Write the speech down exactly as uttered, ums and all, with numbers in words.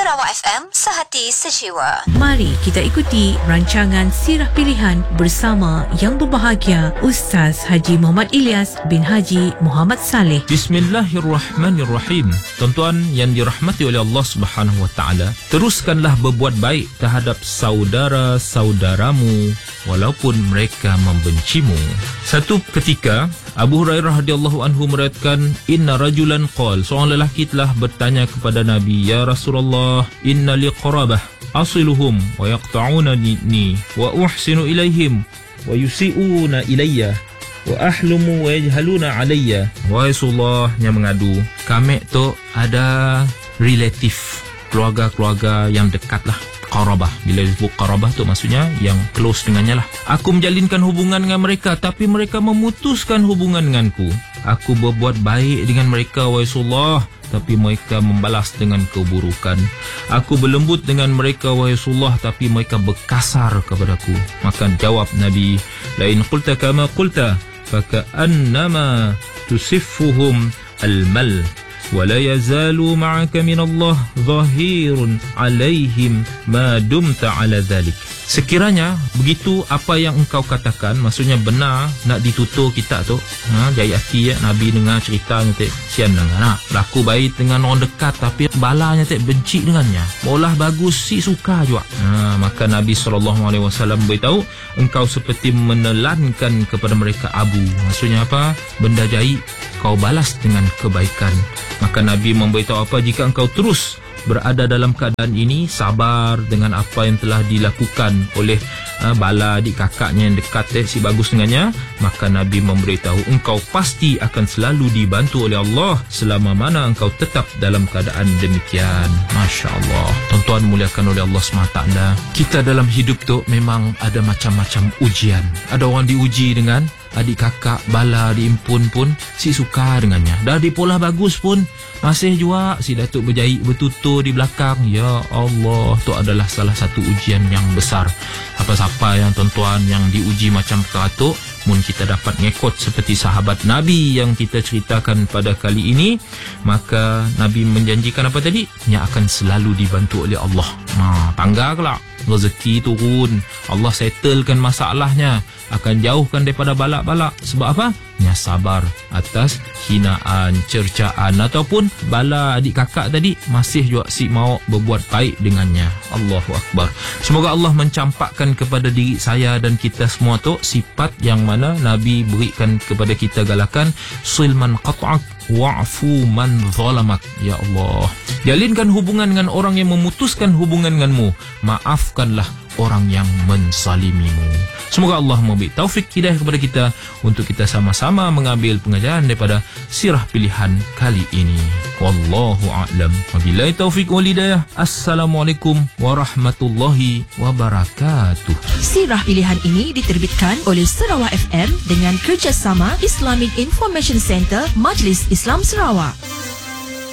Sarawak F M, sehati sejiwa. Mari kita ikuti rancangan Sirah Pilihan bersama yang berbahagia Ustaz Haji Muhammad Ilyas bin Haji Muhammad Saleh. Bismillahirrahmanirrahim. Tuan-tuan yang dirahmati oleh Allah Subhanahu wa taala, teruskanlah berbuat baik terhadap saudara-saudaramu walaupun mereka membencimu. Satu ketika Abu Hurairah radhiyallahu anhu meriwayatkan, inna rajulan qala, seorang lelaki telah bertanya kepada Nabi, ya Rasulullah, inna li qarabah asiluhum wa yaqta'unani wa uhsinu ilaihim wa yusi'una ilayya wa ahlumu wa yajhaluna alayya. Wahai Rasulullah yang mengadu, kami tu ada relatif, keluarga-keluarga yang dekat lah. Qarabah, bila disebut qarabah tu maksudnya yang close dengannya lah. Aku menjalinkan hubungan dengan mereka, tapi mereka memutuskan hubungan denganku. Aku berbuat baik dengan mereka, wahai Rasulullah, tapi mereka membalas dengan keburukan. Aku berlembut dengan mereka, wahai Rasulullah, tapi mereka berkasar kepadaku. Maka jawab Nabi, lain qulta kama qulta faka'annama tusiffuhum al-mal ولا يزال معك من الله ظهير عليهم ما دمت على ذلك. Sekiranya begitu apa yang engkau katakan, maksudnya benar, nak ditutur kita tu, ha, jahit hati ya, Nabi dengar cerita nanti sian dengar nak laku baik dengan orang dekat tapi balanya tak benci dengannya, maulah bagus si suka juga. Ha, maka Nabi sallallahu alaihi wasallam beritahu, engkau seperti menelankan kepada mereka abu, maksudnya apa, benda jahit kau balas dengan kebaikan. Maka Nabi memberitahu apa, jika engkau terus berada dalam keadaan ini, sabar dengan apa yang telah dilakukan oleh uh, bala adik kakaknya yang dekat eh, si bagus dengannya, maka Nabi memberitahu engkau pasti akan selalu dibantu oleh Allah selama mana engkau tetap dalam keadaan demikian. Masya Allah. Tuan-tuan muliakan oleh Allah semata. Kita dalam hidup tu memang ada macam-macam ujian. Ada orang diuji dengan adik kakak, bala, diimpun pun si suka dengannya. Dah di pola bagus pun masih juga si Datuk berjahit bertutur di belakang. Ya Allah, tu adalah salah satu ujian yang besar. Apa-apa yang tuan-tuan yang diuji macam keratuk, mun kita dapat ngekot seperti sahabat Nabi yang kita ceritakan pada kali ini, maka Nabi menjanjikan apa tadi? Yang akan selalu dibantu oleh Allah. Nah, tangga kelak, rezeki turun, Allah settlekan masalahnya, akan jauhkan daripada balak-balak. Sebab apa? Nya sabar atas hinaan, cercaan ataupun bala adik kakak tadi, masih juga si mau berbuat baik dengannya. Allahu Akbar. Semoga Allah mencampakkan kepada diri saya dan kita semua tu sifat yang mana Nabi berikan kepada kita galakan, silman qat'ak wa'fu man zalamak. Ya Allah, jalinkan hubungan dengan orang yang memutuskan hubungan denganmu, maafkanlah orang yang mensalimimu. Semoga Allah memberi taufik hidayah kepada kita untuk kita sama-sama mengambil pengajaran daripada sirah pilihan kali ini. Wallahu a'lam. Wabillahi taufik wal hidayah. Assalamualaikum warahmatullahi wabarakatuh. Sirah Pilihan ini diterbitkan oleh Sarawak F M dengan kerjasama Islamic Information Center Majlis Islam Sarawak.